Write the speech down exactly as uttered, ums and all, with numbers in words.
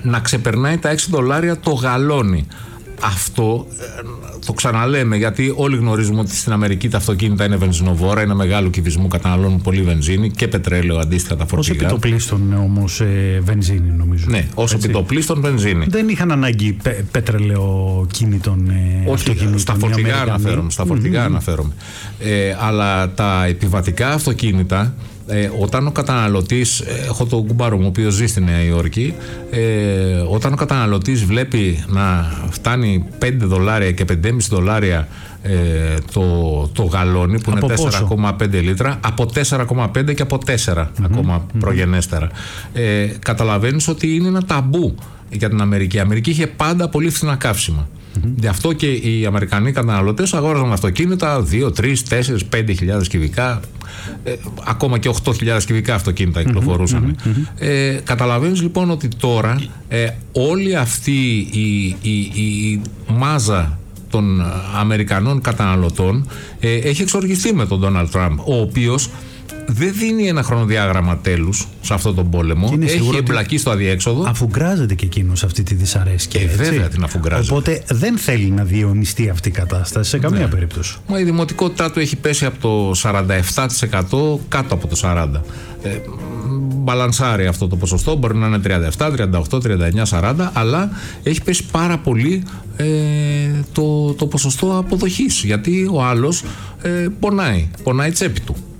να ξεπερνάει τα έξι δολάρια το γαλόνι. Αυτό το ξαναλέμε, γιατί όλοι γνωρίζουμε ότι στην Αμερική τα αυτοκίνητα είναι βενζινοβόρα, είναι μεγάλου κυβισμού, καταναλώνουν πολύ βενζίνη και πετρέλαιο αντίστοιχα τα φορτηγά. Ως επιτοπλίστων όμως ε, βενζίνη, νομίζω. Ναι, ως επιτοπλίστων βενζίνη. Δεν είχαν ανάγκη πε, πετρελαιοκίνητων ε, αυτοκινήτων. Στα φορτηγά αναφέρομαι. Στα φορτηγά mm-hmm. αναφέρομαι. Ε, αλλά τα επιβατικά αυτοκίνητα, Ε, όταν ο καταναλωτής, έχω τον κουμπάρο μου ο οποίος ζει στη Νέα Υόρκη, ε, όταν ο καταναλωτής βλέπει να φτάνει πέντε δολάρια και πέντε κόμμα πέντε δολάρια ε, το, το γαλόνι, που από είναι τέσσερα κόμμα πέντε λίτρα, από τέσσερα κόμμα πέντε και από τέσσερα mm-hmm. ακόμα mm-hmm. προγενέστερα, ε, καταλαβαίνεις ότι είναι ένα ταμπού για την Αμερική. Η Αμερική είχε πάντα πολύ φθηνά καύσιμα. Mm-hmm. Γι' αυτό και οι Αμερικανοί καταναλωτές αγόραζαν αυτοκίνητα δύο, τρεις, τέσσερις, πέντε χιλιάδες κυβικά, ε, ακόμα και οκτώ χιλιάδες κυβικά αυτοκίνητα κυκλοφορούσαν. Mm-hmm. Mm-hmm. Ε, καταλαβαίνεις λοιπόν ότι τώρα ε, όλη αυτή η, η, η, η μάζα των Αμερικανών καταναλωτών ε, έχει εξοργιστεί με τον Ντόναλντ Τραμπ, ο οποίος δεν δίνει ένα χρονοδιάγραμμα τέλους σε αυτόν τον πόλεμο. Έχει εμπλακεί στο αδιέξοδο. Αφουγκράζεται και εκείνος αυτή τη δυσαρέσκεια. Ε, βέβαια την αφουγκράζεται. Οπότε δεν θέλει να διαιωνιστεί αυτή η κατάσταση σε καμία ναι. περίπτωση. Μα η δημοτικότητά του έχει πέσει από το σαράντα επτά τοις εκατό κάτω από το σαράντα τοις εκατό. Ε, μπαλανσάρει αυτό το ποσοστό, μπορεί να είναι τριάντα επτά, τριάντα οκτώ, τριάντα εννιά, σαράντα, αλλά έχει πέσει πάρα πολύ ε, το, το ποσοστό αποδοχής, γιατί ο άλλος ε, πονάει, πονάει τσέπη του.